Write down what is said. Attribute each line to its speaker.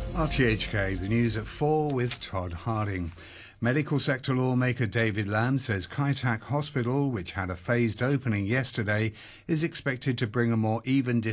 Speaker 1: RTHK, the news at 4 with Todd Harding. Medical sector lawmaker David Lamb says Kai Tak Hospital, which had a phased opening yesterday, is expected to bring a more even